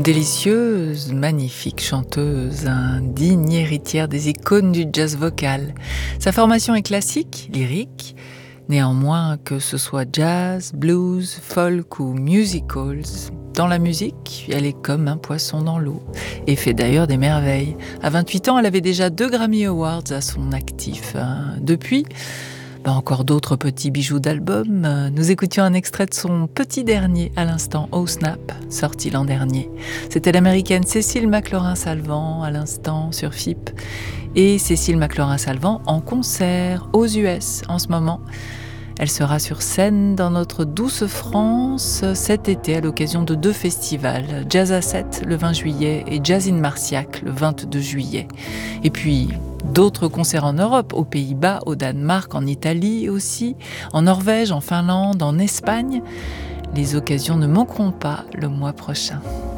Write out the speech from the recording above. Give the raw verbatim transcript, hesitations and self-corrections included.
Délicieuse, magnifique chanteuse, un digne héritière des icônes du jazz vocal. Sa formation est classique, lyrique. Néanmoins, que ce soit jazz, blues, folk ou musicals, dans la musique, elle est comme un poisson dans l'eau et fait d'ailleurs des merveilles. À vingt-huit ans, elle avait déjà deux Grammy Awards à son actif. Depuis, bah encore d'autres petits bijoux d'albums. Nous écoutions un extrait de son petit dernier à l'instant, Oh Snap, sorti l'an dernier. C'était l'américaine Cécile McLorin-Salvant à l'instant sur F I P. Et Cécile McLorin-Salvant en concert aux U S en ce moment. Elle sera sur scène dans notre douce France cet été à l'occasion de deux festivals, Jazz à sept le vingt juillet et Jazz in Marciac le vingt-deux juillet. Et puis d'autres concerts en Europe, aux Pays-Bas, au Danemark, en Italie aussi, en Norvège, en Finlande, en Espagne. Les occasions ne manqueront pas le mois prochain.